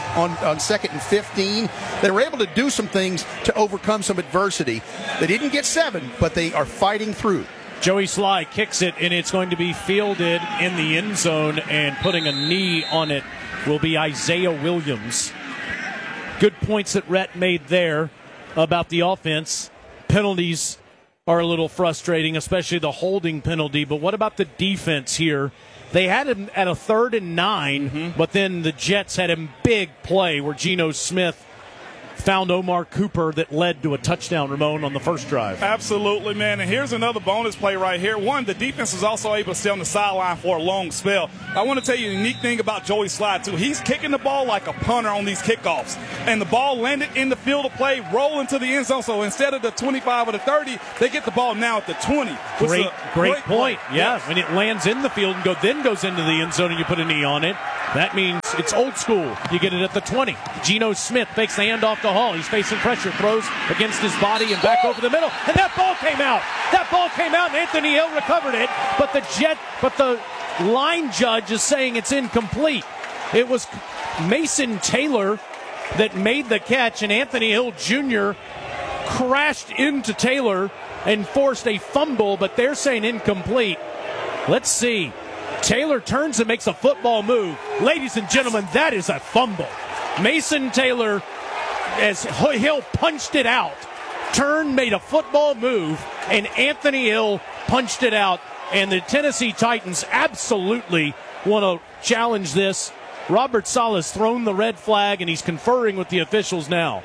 on, on second and fifteen. They were able to do some things to overcome some adversity. They didn't get seven, but they are fighting through. Joey Sly kicks it, and it's going to be fielded in the end zone, and putting a knee on it will be Isaiah Williams. Good points that Rhett made there about the offense. Penalties are a little frustrating, especially the holding penalty. But what about the defense here? They had him at a third and nine, mm-hmm. but then the Jets had a big play where Geno Smith found Omar Cooper that led to a touchdown, Ramon, on the first drive. Absolutely, man. And here's another bonus play right here. One, the defense is also able to stay on the sideline for a long spell. I want to tell you a unique thing about Joey Sly, too. He's kicking the ball like a punter on these kickoffs. And the ball landed in the field of play, rolling to the end zone. So instead of the twenty-five or the thirty, they get the ball now at the twenty. Great, great, great point. Play. Yeah, yes. when it lands in the field and go, then goes into the end zone and you put a knee on it, that means it's old school. You get it at the twenty. Geno Smith fakes the handoff to Hall. He's facing pressure, throws against his body and back over the middle. And that ball came out. That ball came out, and Anthony Hill recovered it. But the Jet, but the line judge is saying it's incomplete. It was Mason Taylor that made the catch, and Anthony Hill Junior crashed into Taylor and forced a fumble, but they're saying incomplete. Let's see. Taylor turns and makes a football move. Ladies and gentlemen, that is a fumble. Mason Taylor, as Hill punched it out, turned, made a football move, and Anthony Hill punched it out. And the Tennessee Titans absolutely want to challenge this. Robert Saleh has thrown the red flag, and he's conferring with the officials now.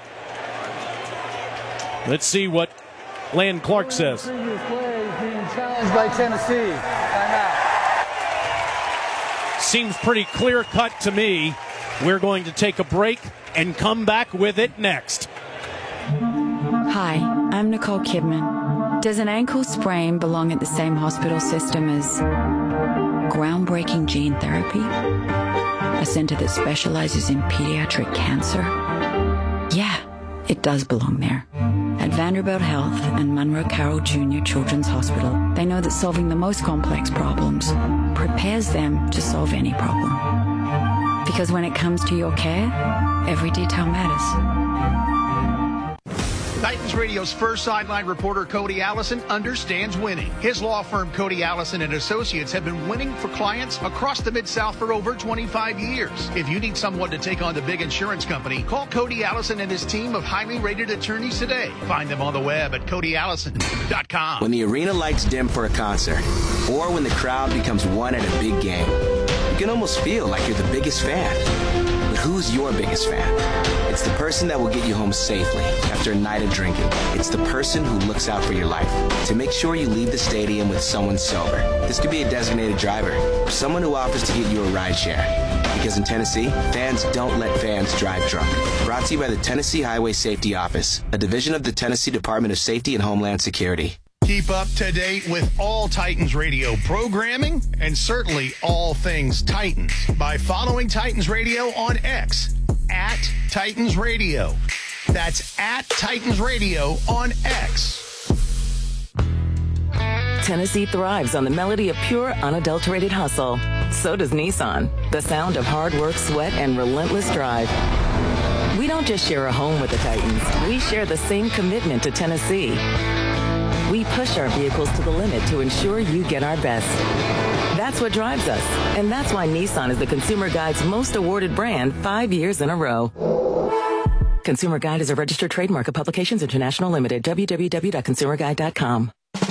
Let's see what Land Clark says. Previous play being challenged by Tennessee. Timeout. Seems pretty clear-cut to me. We're going to take a break and come back with it next. Hi, I'm Nicole Kidman. Does an ankle sprain belong at the same hospital system as groundbreaking gene therapy? A center that specializes in pediatric cancer? Yeah, it does belong there. At Vanderbilt Health and Monroe Carroll Junior Children's Hospital, they know that solving the most complex problems prepares them to solve any problem. Because when it comes to your care, every detail matters. Titans Radio's first sideline reporter, Cody Allison, understands winning. His law firm, Cody Allison and Associates, have been winning for clients across the Mid-South for over twenty-five years. If you need someone to take on the big insurance company, call Cody Allison and his team of highly rated attorneys today. Find them on the web at cody allison dot com. When the arena lights dim for a concert, or when the crowd becomes one at a big game, you can almost feel like you're the biggest fan. But who's your biggest fan? It's the person that will get you home safely after a night of drinking. It's the person who looks out for your life to make sure you leave the stadium with someone sober. This could be a designated driver or someone who offers to get you a ride share. Because in Tennessee, fans don't let fans drive drunk. Brought to you by the Tennessee Highway Safety Office, a division of the Tennessee Department of Safety and Homeland Security. Keep up to date with all Titans Radio programming and certainly all things Titans by following Titans Radio on X at Titans Radio. That's at Titans Radio on X. Tennessee thrives on the melody of pure, unadulterated hustle. So does Nissan, the sound of hard work, sweat, and relentless drive. We don't just share a home with the Titans. We share the same commitment to Tennessee. We push our vehicles to the limit to ensure you get our best. That's what drives us, and that's why Nissan is the Consumer Guide's most awarded brand five years in a row. Consumer Guide is a registered trademark of Publications International Limited, w w w dot consumer guide dot com.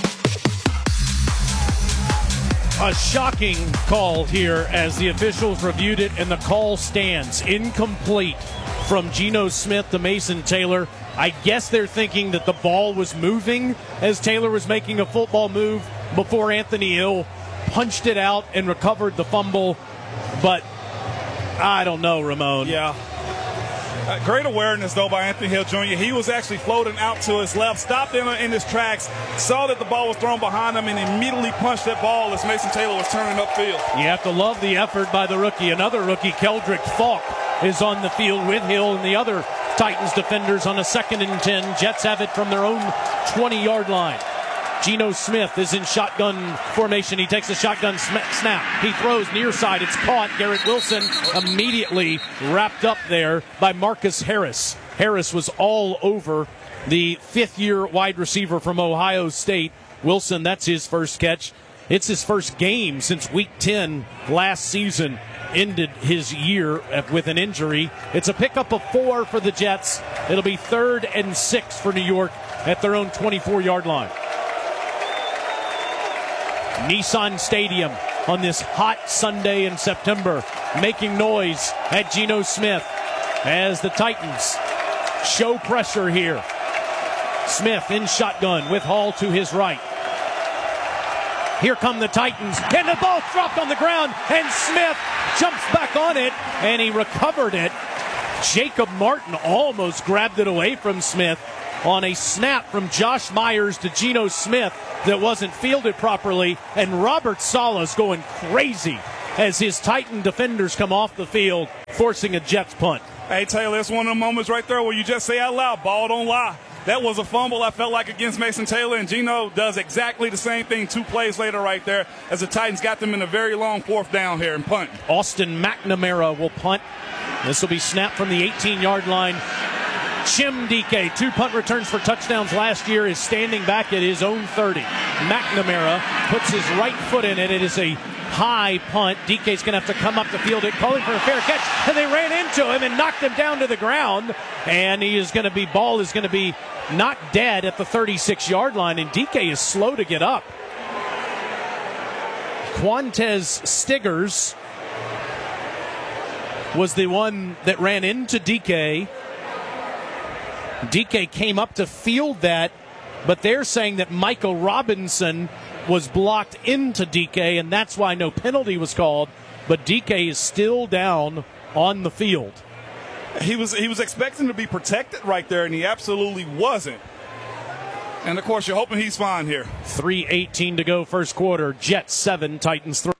A shocking call here as the officials reviewed it, and the call stands incomplete from Geno Smith to Mason Taylor. I guess they're thinking that the ball was moving as Taylor was making a football move before Anthony Hill punched it out and recovered the fumble. But I don't know, Ramon. Yeah. Uh, great awareness, though, by Anthony Hill Junior He was actually floating out to his left, stopped in, in his tracks, saw that the ball was thrown behind him, and immediately punched that ball as Mason Taylor was turning upfield. You have to love the effort by the rookie. Another rookie, Keldrick Falk, is on the field with Hill and the other Titans defenders on a second and ten. Jets have it from their own twenty-yard line. Geno Smith is in shotgun formation. He takes a shotgun sm- snap. He throws near side. It's caught. Garrett Wilson immediately wrapped up there by Marcus Harris. Harris was all over the fifth-year wide receiver from Ohio State. Wilson, that's his first catch. It's his first game since week ten last season. Ended his year with an injury. It's a pickup of four for the Jets. It'll be third and six for New York at their own twenty-four-yard line. Nissan Stadium on this hot Sunday in September, making noise at Geno Smith as the Titans show pressure here. Smith in shotgun with Hall to his right. Here come the Titans, and the ball dropped on the ground, and Smith jumps back on it, and he recovered it. Jacob Martin almost grabbed it away from Smith on a snap from Josh Myers to Geno Smith that wasn't fielded properly, and Robert Sala's going crazy as his Titan defenders come off the field, forcing a Jets punt. Hey, Taylor, it's one of the moments right there where you just say out loud, ball don't lie. That was a fumble, I felt like, against Mason Taylor, and Geno does exactly the same thing two plays later right there as the Titans got them in a very long fourth down here and punt. Austin McNamara will punt. This will be snapped from the eighteen-yard line. Chim Dike, two punt returns for touchdowns last year, is standing back at his own thirty. McNamara puts his right foot in it. It is a high punt. D K's going to have to come up the field, calling for a fair catch, and they ran into him and knocked him down to the ground. And he is going to be, ball is going to be not dead at the thirty-six-yard line, and D K is slow to get up. Quantez Stiggers was the one that ran into D K. D K came up to field that, but they're saying that Michael Robinson was blocked into D K, and that's why no penalty was called. But D K is still down on the field. He was he was expecting to be protected right there, and he absolutely wasn't. And, of course, you're hoping he's fine here. three eighteen to go first quarter. Jets seven, Titans three.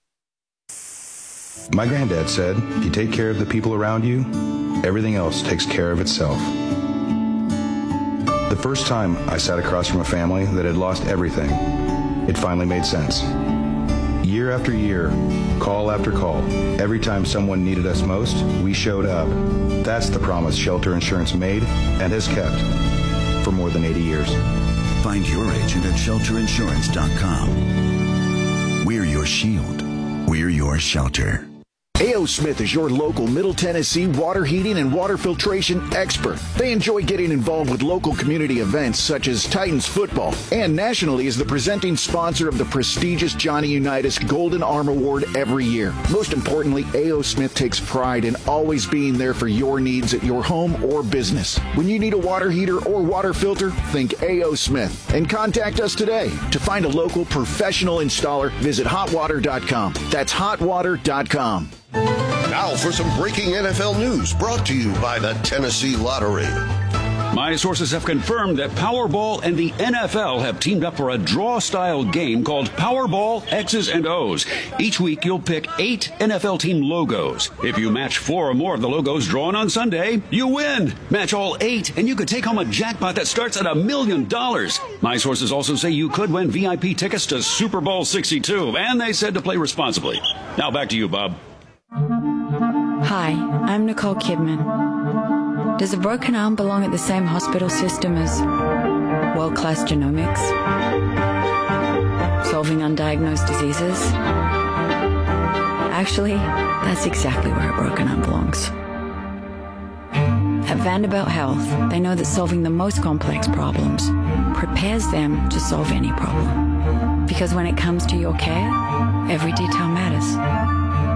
My granddad said, if you take care of the people around you, everything else takes care of itself. The first time I sat across from a family that had lost everything, it finally made sense. Year after year, call after call, every time someone needed us most, we showed up. That's the promise Shelter Insurance made and has kept for more than eighty years. Find your agent at shelter insurance dot com. We're your shield. We're your shelter. A O. Smith is your local Middle Tennessee water heating and water filtration expert. They enjoy getting involved with local community events such as Titans football, and nationally is the presenting sponsor of the prestigious Johnny Unitas Golden Arm Award every year. Most importantly, A O. Smith takes pride in always being there for your needs at your home or business. When you need a water heater or water filter, think A O. Smith and contact us today. To find a local professional installer, visit hot water dot com. That's hot water dot com. Now for some breaking N F L news brought to you by the Tennessee Lottery. My sources have confirmed that Powerball and the N F L have teamed up for a draw-style game called Powerball X's and O's. Each week, you'll pick eight N F L team logos. If you match four or more of the logos drawn on Sunday, you win. Match all eight, and you could take home a jackpot that starts at a million dollars. My sources also say you could win V I P tickets to Super Bowl sixty-two, and they said to play responsibly. Now back to you, Bob. Hi, I'm Nicole Kidman. Does a broken arm belong at the same hospital system as world-class genomics? Solving undiagnosed diseases? Actually, that's exactly where a broken arm belongs. At Vanderbilt Health, they know that solving the most complex problems prepares them to solve any problem. Because when it comes to your care, every detail matters.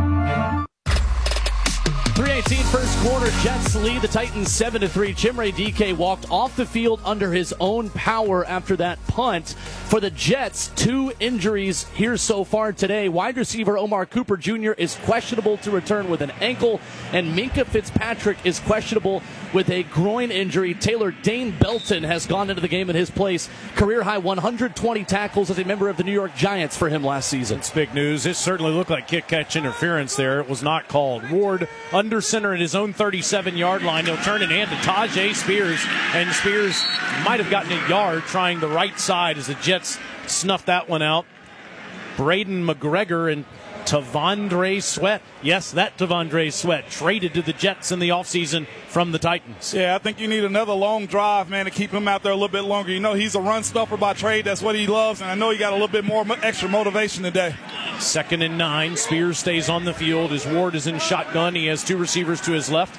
three eighteen first quarter, Jets lead the Titans seven to three. Chimere Dike walked off the field under his own power after that punt. For the Jets, two injuries here so far today. Wide receiver Omar Cooper Junior is questionable to return with an ankle, and Minkah Fitzpatrick is questionable with a groin injury. Taylor Dane Belton has gone into the game in his place. Career high one hundred twenty tackles as a member of the New York Giants for him last season. It's big news. It certainly looked like kick-catch interference there. It was not called. Ward under center at his own thirty-seven-yard line. He'll turn and hand to Tajay Spears, and Spears might have gotten a yard trying the right side as the Jets snuffed that one out. Braden McGregor and Tavondre Sweat. Yes, that Tavondre Sweat traded to the Jets in the offseason from the Titans. Yeah, I think you need another long drive, man, to keep him out there a little bit longer. You know, he's a run stuffer by trade. That's what he loves, and I know he got a little bit more extra motivation today. Second and nine. Spears stays on the field as Ward is in shotgun. He has two receivers to his left,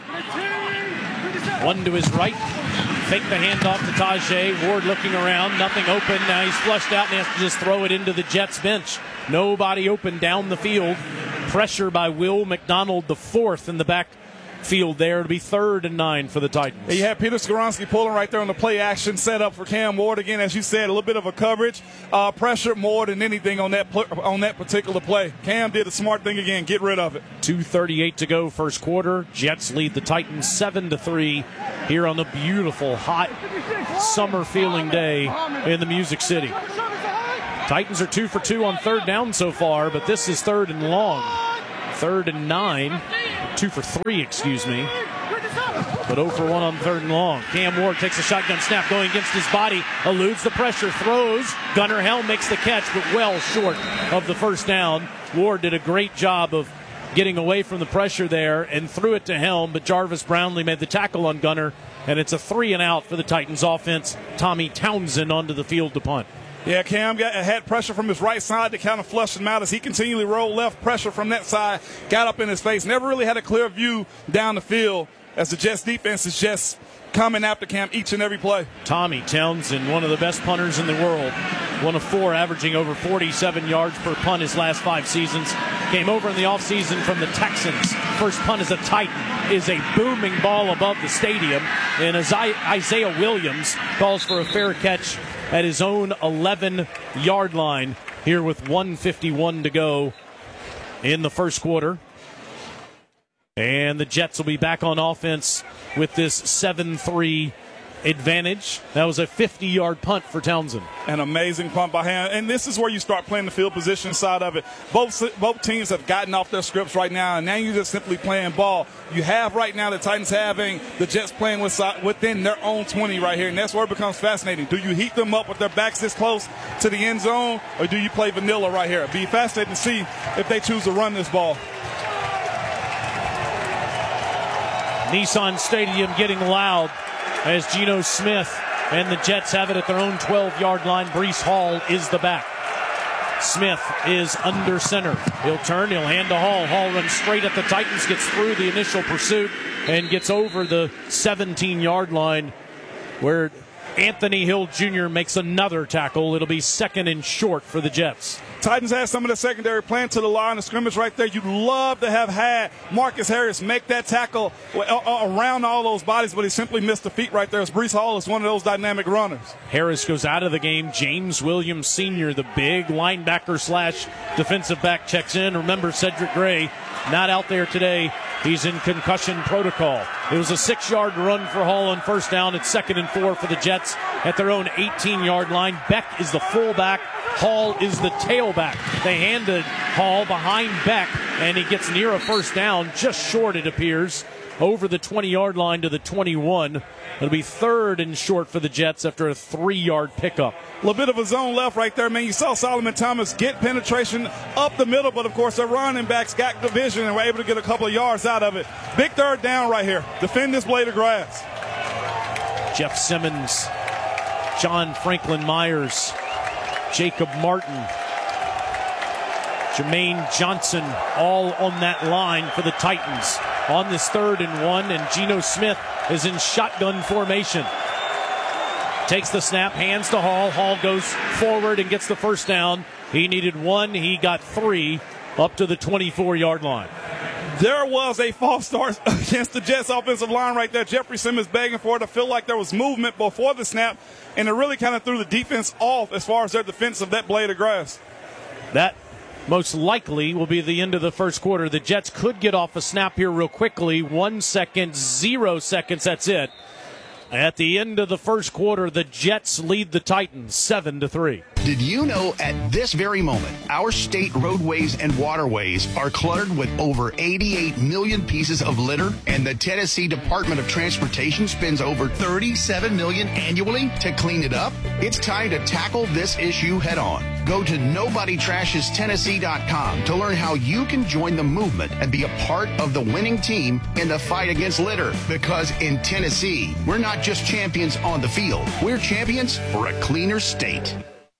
one to his right. Fake the handoff to Tajay. Ward looking around, nothing open. Now he's flushed out and he has to just throw it into the Jets bench. Nobody open down the field. Pressure by Will McDonald, the fourth in the backfield there. It'll be third and nine for the Titans. You had Peter Skoronski pulling right there on the play action setup for Cam Ward. Again, as you said, a little bit of a coverage. Uh, pressure more than anything on that pl- on that particular play. Cam did a smart thing again. Get rid of it. two thirty-eight to go first quarter. Jets lead the Titans seven to three here on a beautiful, hot, summer-feeling day in the Music City. Titans are two for two on third down so far, but this is third and long. Third and nine. Two for three, excuse me. But oh for one on third and long. Cam Ward takes a shotgun snap going against his body, eludes the pressure, throws. Gunnar Helm makes the catch, but well short of the first down. Ward did a great job of getting away from the pressure there and threw it to Helm, but Jarvis Brownlee made the tackle on Gunnar, and it's a three and out for the Titans offense. Tommy Townsend onto the field to punt. Yeah, Cam got, had pressure from his right side to kind of flush him out as he continually rolled left. Pressure from that side got up in his face. Never really had a clear view down the field as the Jets defense is just coming after Cam each and every play. Tommy Townsend, one of the best punters in the world. One of four, averaging over forty-seven yards per punt his last five seasons. Came over in the offseason from the Texans. First punt as a Titan is a booming ball above the stadium. And as Isaiah Williams calls for a fair catch at his own eleven-yard line here with one fifty-one to go in the first quarter. And the Jets will be back on offense with this seven three advantage. That was a fifty-yard punt for Townsend. An amazing punt by him. And this is where you start playing the field position side of it. Both both teams have gotten off their scripts right now, and now you're just simply playing ball. You have right now the Titans having the Jets playing with, within their own twenty right here, and that's where it becomes fascinating. Do you heat them up with their backs this close to the end zone, or do you play vanilla right here? It'd be fascinating to see if they choose to run this ball. Nissan Stadium getting loud as Geno Smith and the Jets have it at their own twelve-yard line. Breece Hall is the back. Smith is under center. He'll turn, he'll hand to Hall. Hall runs straight at the Titans, gets through the initial pursuit, and gets over the seventeen-yard line where Anthony Hill Junior makes another tackle. It'll be second and short for the Jets. Titans had some of the secondary playing to the line of scrimmage right there. You'd love to have had Marcus Harris make that tackle around all those bodies, but he simply missed the feet right there as Breece Hall is one of those dynamic runners. Harris goes out of the game. James Williams Senior, the big linebacker slash defensive back, checks in. Remember, Cedric Gray not out there today. He's in concussion protocol. It was a six-yard run for Hall on first down. It's second and four for the Jets at their own eighteen-yard line. Beck is the fullback. Hall is the tailback. They handed Hall behind Beck, and he gets near a first down, just short it appears, over the twenty-yard line to the twenty-one. It'll be third and short for the Jets after a three-yard pickup. A little bit of a zone left right there, man. You saw Solomon Thomas get penetration up the middle, but, of course, their running backs got division and were able to get a couple of yards out of it. Big third down right here. Defend this blade of grass. Jeff Simmons, John Franklin Myers, Jacob Martin, Jermaine Johnson, all on that line for the Titans. On this third and one, and Geno Smith is in shotgun formation. Takes the snap, hands to Hall. Hall goes forward and gets the first down. He needed one. He got three up to the twenty-four-yard line. There was a false start against the Jets offensive line right there. Jeffrey Simmons begging for it. I feel like there was movement before the snap, and it really kind of threw the defense off as far as their defense of that blade of grass. That most likely will be the end of the first quarter. The Jets could get off a snap here real quickly. One second, zero seconds, that's it. At the end of the first quarter, the Jets lead the Titans seven to three. Did you know at this very moment, our state roadways and waterways are cluttered with over eighty-eight million pieces of litter, and the Tennessee Department of Transportation spends over thirty-seven million dollars annually to clean it up? It's time to tackle this issue head on. Go to nobody trashes tennessee dot com to learn how you can join the movement and be a part of the winning team in the fight against litter. Because in Tennessee, we're not just champions on the field, we're champions for a cleaner state.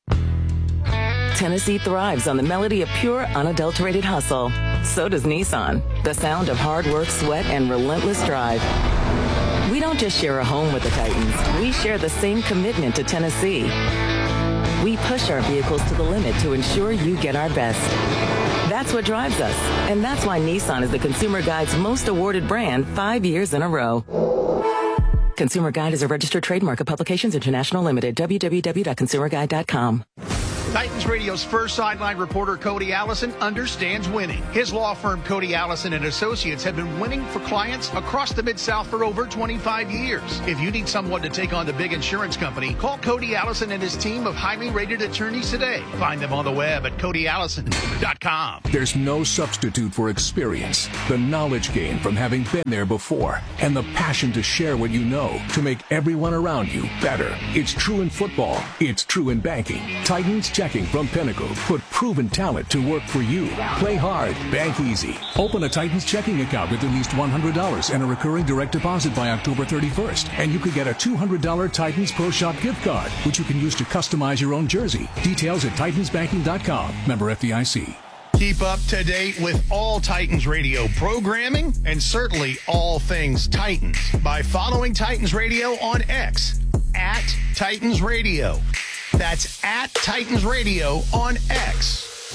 Tennessee thrives on the melody of pure, unadulterated hustle. So does Nissan. The sound of hard work, sweat, and relentless drive. We don't just share a home with the Titans. We share the same commitment to Tennessee. We push our vehicles to the limit to ensure you get our best. That's what drives us. And that's why Nissan is the Consumer Guide's most awarded brand five years in a row. Consumer Guide is a registered trademark of Publications International Limited. w w w dot consumer guide dot com. Titans Radio's first sideline reporter, Cody Allison, understands winning. His law firm, Cody Allison and Associates, have been winning for clients across the Mid-South for over twenty-five years. If you need someone to take on the big insurance company, call Cody Allison and his team of highly rated attorneys today. Find them on the web at cody allison dot com. There's no substitute for experience, the knowledge gained from having been there before, and the passion to share what you know to make everyone around you better. It's true in football. It's true in banking. Titans Checking from Pinnacle put proven talent to work for you. Play hard, bank easy. Open a Titans checking account with at least one hundred dollars and a recurring direct deposit by October thirty-first. And you could get a two hundred dollars Titans Pro Shop gift card, which you can use to customize your own jersey. Details at titans banking dot com. Member F D I C. Keep up to date with all Titans Radio programming and certainly all things Titans by following Titans Radio on X at Titans Radio. That's at Titans Radio on X.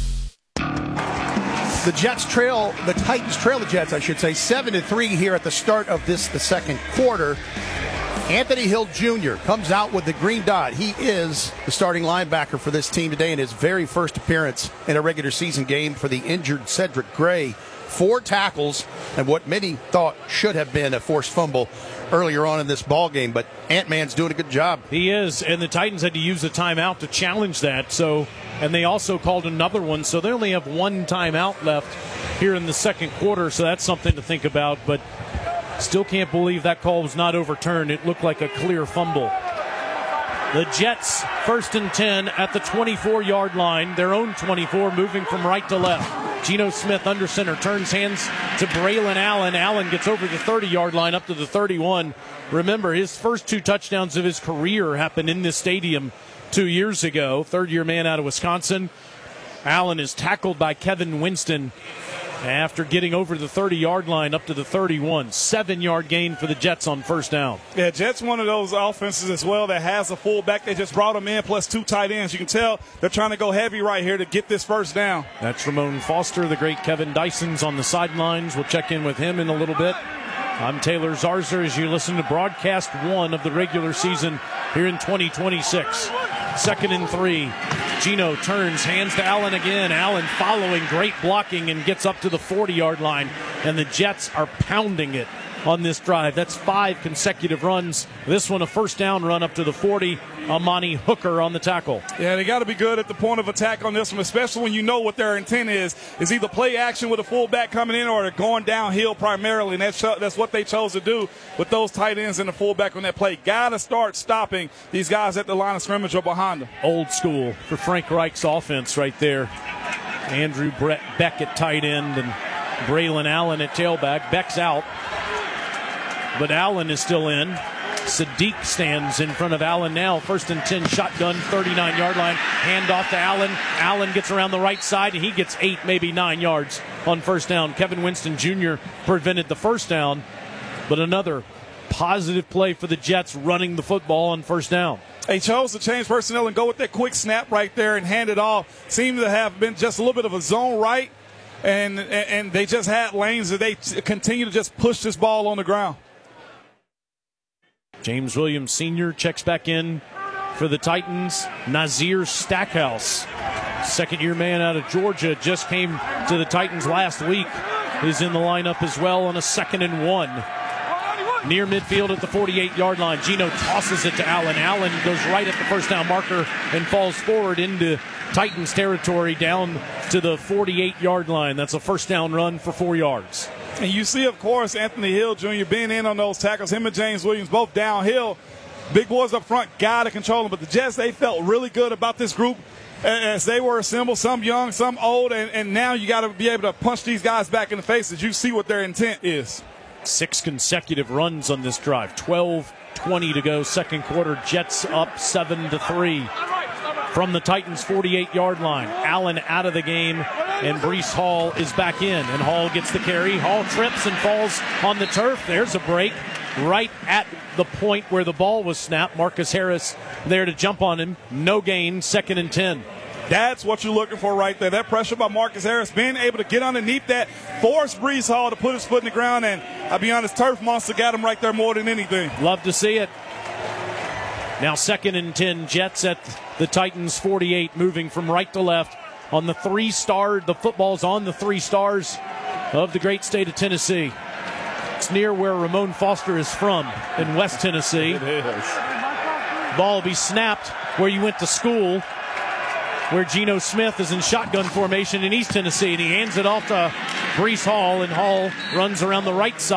The Jets trail, the Titans trail the Jets, I should say, seven to three here at the start of this, the second quarter. Anthony Hill Junior comes out with the green dot. He is the starting linebacker for this team today in his very first appearance in a regular season game for the injured Cedric Gray. Four tackles and what many thought should have been a forced fumble earlier on in this ball game, but Ant-Man's doing a good job. He is, and the Titans had to use a timeout to challenge that. So, and they also called another one, so they only have one timeout left here in the second quarter, so that's something to think about, but still can't believe that call was not overturned. It looked like a clear fumble. The Jets, first and ten at the twenty-four-yard line, their own twenty-four, moving from right to left. Geno Smith under center, turns hands to Braylon Allen. Allen gets over the thirty-yard line up to the thirty-one. Remember, his first two touchdowns of his career happened in this stadium two years ago. Third-year man out of Wisconsin. Allen is tackled by Kevin Winston after getting over the thirty-yard line up to the thirty-one. Seven-yard gain for the Jets on first down. Yeah, Jets one of those offenses as well that has a fullback. They just brought him in, plus two tight ends. You can tell they're trying to go heavy right here to get this first down. That's Ramon Foster. The great Kevin Dyson's on the sidelines. We'll check in with him in a little bit. I'm Taylor Zarzer as you listen to broadcast one of the regular season here in twenty twenty-six. Second and three. Geno turns, hands to Allen again. Allen following, great blocking, and gets up to the forty-yard line. And the Jets are pounding it on this drive. That's five consecutive runs. This one a first down run up to the forty. Amani Hooker on the tackle. Yeah, they got to be good at the point of attack on this one, especially when you know what their intent is. Is either play action with a fullback coming in or they're going downhill primarily, and that's, that's what they chose to do with those tight ends and the fullback on that play. Got to start stopping these guys at the line of scrimmage or behind them. Old school for Frank Reich's offense right there. Andrew Brett Beck at tight end and Braylon Allen at tailback. Beck's out, but Allen is still in. Sadiq stands in front of Allen now. First and ten, shotgun, thirty-nine-yard line. Hand off to Allen. Allen gets around the right side, and he gets eight, maybe nine yards on first down. Kevin Winston Junior prevented the first down, but another positive play for the Jets running the football on first down. They chose to change personnel and go with that quick snap right there and hand it off. Seemed to have been just a little bit of a zone right, and, and they just had lanes that they continue to just push this ball on the ground. James Williams Senior checks back in for the Titans. Nazir Stackhouse, second-year man out of Georgia, just came to the Titans last week. He's in the lineup as well on a second and one. near midfield at the forty-eight-yard line. Geno tosses it to Allen. Allen goes right at the first down marker and falls forward into Titans territory down to the forty-eight-yard line. That's a first down run for four yards. And you see, of course, Anthony Hill Junior being in on those tackles. Him and James Williams both downhill. Big boys up front got to control them. But the Jets, they felt really good about this group as they were assembled, some young, some old. And, and now you got to be able to punch these guys back in the face as you see what their intent is. Six consecutive runs on this drive. twelve twenty to go, second quarter. Jets up seven to three from the Titans' forty-eight-yard line. Allen out of the game, and Breece Hall is back in. And Hall gets the carry. Hall trips and falls on the turf. There's a break right at the point where the ball was snapped. Marcus Harris there to jump on him. No gain, second and ten. That's what you're looking for right there. That pressure by Marcus Harris, being able to get underneath that, force Breece Hall to put his foot in the ground, and I'll be honest, Turf Monster got him right there more than anything. Love to see it. Now second and ten, Jets at the Titans' forty-eight, moving from right to left on the three star. The football's on the three stars of the great state of Tennessee. It's near where Ramon Foster is from in West Tennessee. It is. Ball will be snapped where you went to school, where Geno Smith is in shotgun formation in East Tennessee, and he hands it off to Breece Hall, and Hall runs around the right side.